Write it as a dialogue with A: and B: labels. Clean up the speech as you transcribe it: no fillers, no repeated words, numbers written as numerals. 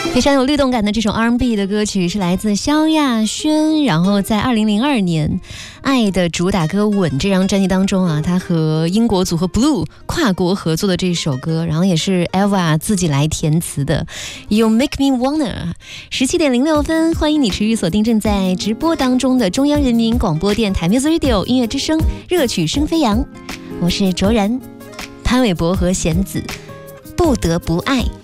A: 非常有律动感的这首 R&B 的歌曲是来自萧亚轩，然后在2002年《爱的主打歌吻》这张专辑当中啊，他和英国组合 Blue 跨国合作的这首歌，然后也是 Eva 自己来填词的 You Make Me Wanna。 17:06分，欢迎你持续锁定正在直播当中的中央人民广播电台 Music Radio 音乐之声，热曲声飞扬，我是卓然。潘玮柏和弦子不得不爱。